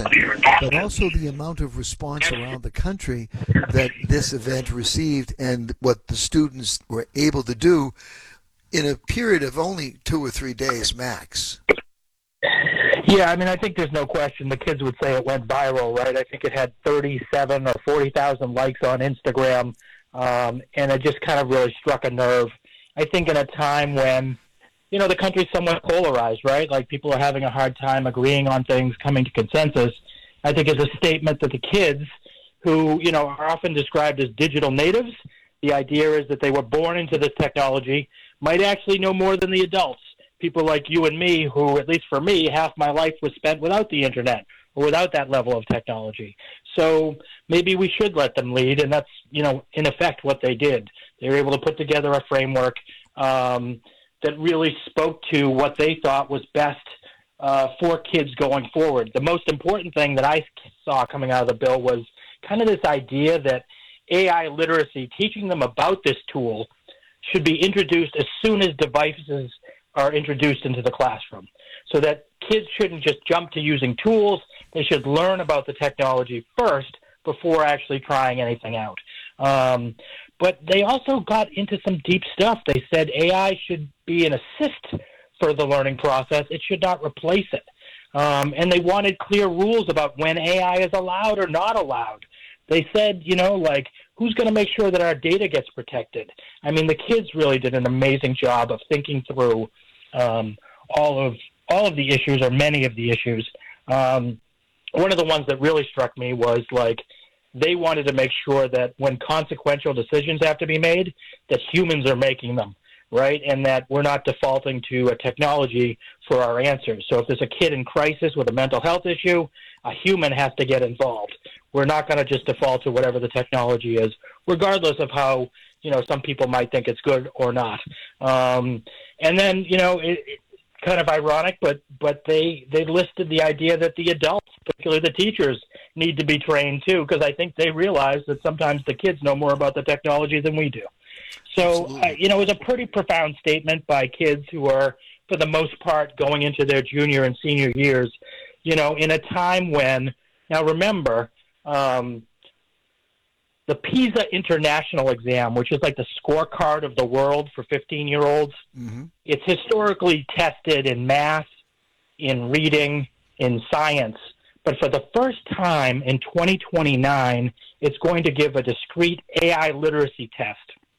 Center, but also the amount of response around the country that this event received and what the students were able to do in a period of only 2 or 3 days max. Yeah, I mean, I think there's no question the kids would say it went viral, right? I think it had 37 or 40,000 likes on Instagram, and it just kind of really struck a nerve. I think in a time when, you know, the country's somewhat polarized, right? Like people are having a hard time agreeing on things, coming to consensus. I think it's a statement that the kids who, you know, are often described as digital natives, the idea is that they were born into this technology, might actually know more than the adults. People like you and me who, at least for me, half my life was spent without the internet or without that level of technology. So maybe we should let them lead, and that's, you know, in effect what they did. They were able to put together a framework that really spoke to what they thought was best for kids going forward. The most important thing that I saw coming out of the bill was kind of this idea that AI literacy, teaching them about this tool, should be introduced as soon as devices are introduced into the classroom, so that kids shouldn't just jump to using tools. They should learn about the technology first before actually trying anything out. But they also got into some deep stuff. They said AI should be an assist for the learning process. It should not replace it. And they wanted clear rules about when AI is allowed or not allowed. They said, you know, like, who's going to make sure that our data gets protected? I mean, the kids really did an amazing job of thinking through all of the issues, or many of the issues. One of the ones that really struck me was, like, they wanted to make sure that when consequential decisions have to be made, that humans are making them, right? And that we're not defaulting to a technology for our answers. So if there's a kid in crisis with a mental health issue, a human has to get involved. We're not going to just default to whatever the technology is, regardless of how, you know, some people might think it's good or not. And then, you know, it kind of ironic, but they listed the idea that the adults, particularly the teachers, need to be trained too, because I think they realize that sometimes the kids know more about the technology than we do. So, you know, it was a pretty profound statement by kids who are, for the most part, going into their junior and senior years, you know, in a time when, now remember, the PISA International Exam, which is like the scorecard of the world for 15-year-olds, it's historically tested in math, in reading, in science. But for the first time in 2029, it's going to give a discrete AI literacy test.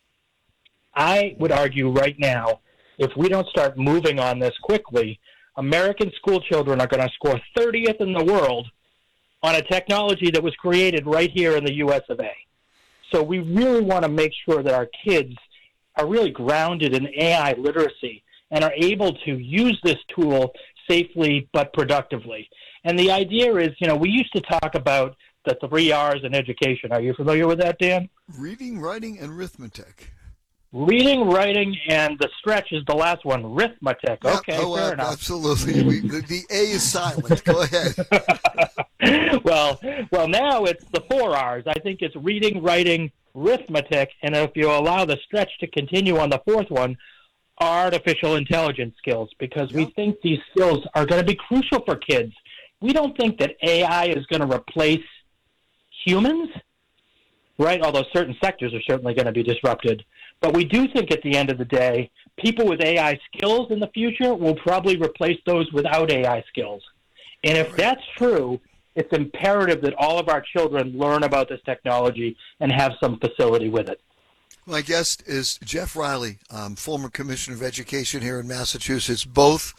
I would argue right now, if we don't start moving on this quickly, American school children are going to score 30th in the world on a technology that was created right here in the U.S. of A. So we really want to make sure that our kids are really grounded in AI literacy and are able to use this tool safely but productively. And the idea is, you know, we used to talk about the 3 R's in education. Are you familiar with that, Dan? Reading, writing, and arithmetic. Reading, writing, and the stretch is the last one, arithmetic. Yep. Okay, fair enough. Absolutely. The A is silent. Go ahead. Well, now it's the 4 R's. I think it's reading, writing, arithmetic, and if you allow the stretch to continue on the fourth one, artificial intelligence skills, because we think these skills are going to be crucial for kids. We don't think that AI is going to replace humans, right? Although certain sectors are certainly going to be disrupted. But we do think at the end of the day, people with AI skills in the future will probably replace those without AI skills. And if that's true, it's imperative that all of our children learn about this technology and have some facility with it. My guest is Jeff Riley, former Commissioner of Education here in Massachusetts, both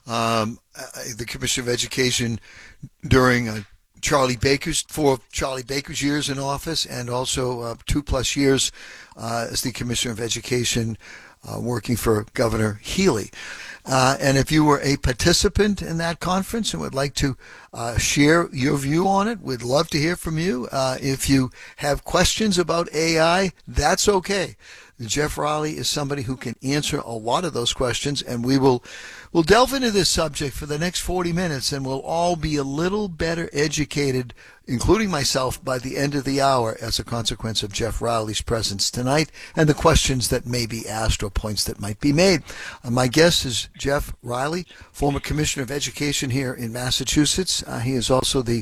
the Commissioner of Education during Charlie Baker's years in office, and also 2+ years as the Commissioner of Education working for Governor Healy. And if you were a participant in that conference and would like to share your view on it, we'd love to hear from you. If you have questions about AI, that's okay. Jeff Riley is somebody who can answer a lot of those questions, and we'll delve into this subject for the next 40 minutes, and we'll all be a little better educated, including myself, by the end of the hour as a consequence of Jeff Riley's presence tonight and the questions that may be asked or points that might be made. My guest is Jeff Riley, former Commissioner of Education here in Massachusetts. He is also the